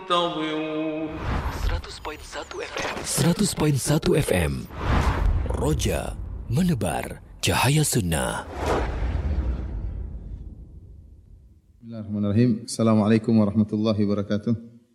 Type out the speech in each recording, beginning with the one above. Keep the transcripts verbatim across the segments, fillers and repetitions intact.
ينتظرون seratus koma satu F M seratus koma satu F M Roja menebar cahaya sunnah. Bismillahirrahmanirrahim. Assalamualaikum warahmatullahi wabarakatuh.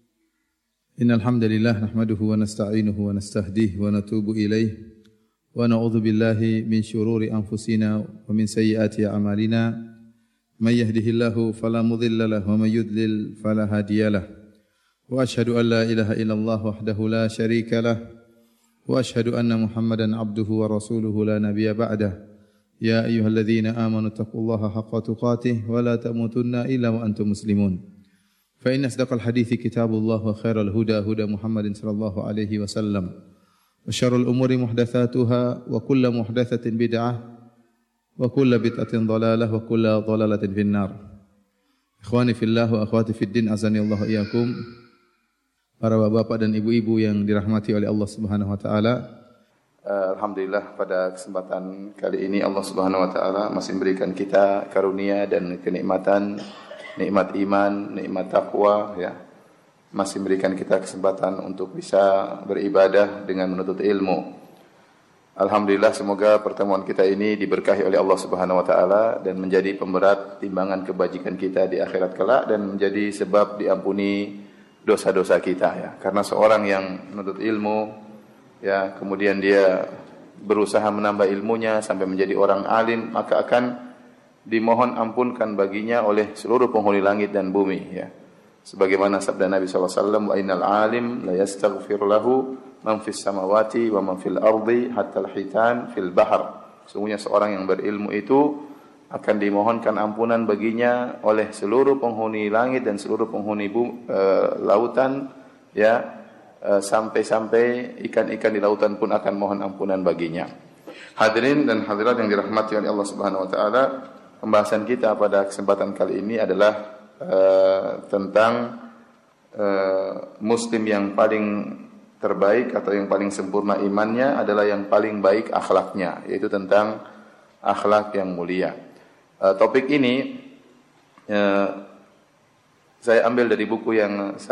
Innal hamdalillah nahmaduhu wa nasta'inuhu wa nastahdihi wa natubu ilaih wa na'udzu billahi min syururi anfusina wa min sayyiati a'malina. May yahdihillahu fala mudilla lahu wa may yudlil fala hadiyalah. Wa asyhadu an la ilaha illallah wahdahu la syarika lah wa asyhadu anna Muhammadan abduhu wa rasuluhu la nabiyya ba'dah. Ya ayyuhalladzina amanu taqullaha haqqa tuqatih wa la tamutunna illa wa antum muslimun. Fa inna asdaqal hadithi kitabullah wa khairal huda huda Muhammadin sallallahu alaihi wasallam. Wa syarrul umuri muhdatsatuha wa kullu muhdatsatin bid'ah wa kullu bid'atin dhalalah wa kullu dhalalatin finnar. Ikhwani fillah wa akhwati fid din, azanillahu iyyakum. Para bapak dan ibu-ibu yang dirahmati oleh Allah Subhanahu wa taala. Alhamdulillah pada kesempatan kali ini Allah Subhanahu wa taala masih memberikan kita karunia dan kenikmatan, nikmat iman, nikmat takwa, ya. Masih memberikan kita kesempatan untuk bisa beribadah dengan menuntut ilmu. Alhamdulillah, semoga pertemuan kita ini diberkahi oleh Allah Subhanahu wa taala dan menjadi pemberat timbangan kebajikan kita di akhirat kelak dan menjadi sebab diampuni dosa-dosa kita, ya. Karena seorang yang menuntut ilmu, ya, kemudian dia berusaha menambah ilmunya sampai menjadi orang alim, maka akan dimohon ampunkan baginya oleh seluruh penghuni langit dan bumi, ya. Sebagaimana sabda Nabi sallallahu alaihi wasallam, wa innal alim la yastaghfir lahu man fis samawati wa man fil ardi hatta al-hitan fil bahr. Sungguhnya seorang yang berilmu itu akan dimohonkan ampunan baginya oleh seluruh penghuni langit dan seluruh penghuni bu, e, lautan, ya, e, sampai-sampai ikan-ikan di lautan pun akan mohon ampunan baginya. Hadirin dan hadirat yang dirahmati oleh Allah Subhanahu wa taala, pembahasan kita pada kesempatan kali ini adalah e, tentang e, muslim yang paling terbaik atau yang paling sempurna imannya adalah yang paling baik akhlaknya, yaitu tentang akhlak yang mulia. Uh, topik ini uh, saya ambil dari buku yang